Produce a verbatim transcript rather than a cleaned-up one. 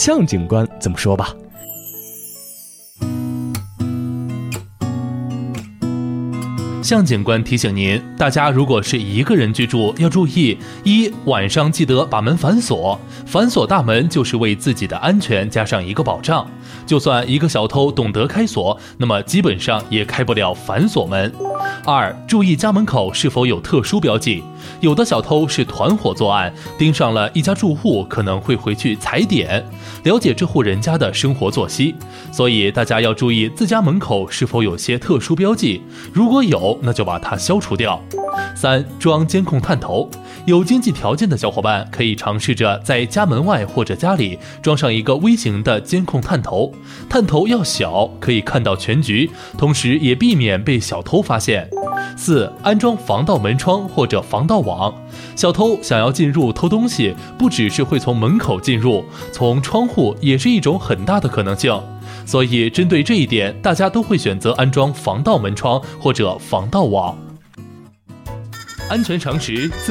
向警官怎么说吧。 向警官提醒您，大家如果是一个人居住，要注意：一、晚上记得把门反锁，反锁大门就是为自己的安全加上一个保障。就算一个小偷懂得开锁，那么基本上也开不了反锁门。二、注意家门口是否有特殊标记，有的小偷是团伙作案，盯上了一家住户，可能会回去踩点，了解这户人家的生活作息，所以大家要注意自家门口是否有些特殊标记，如果有，那就把它消除掉。三、装监控探头，有经济条件的小伙伴可以尝试着在家门外或者家里装上一个微型的监控探头，探头要小，可以看到全局，同时也避免被小偷发现。四、安装防盗门窗或者防盗网，小偷想要进入偷东西，不只是会从门口进入，从窗户也是一种很大的可能性。所以针对这一点，大家都会选择安装防盗门窗或者防盗网。安全常识。